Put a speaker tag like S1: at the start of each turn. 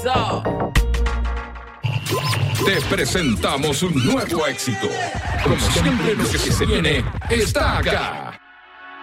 S1: Eso.
S2: Te presentamos un nuevo éxito. Como siempre, lo que se viene está acá.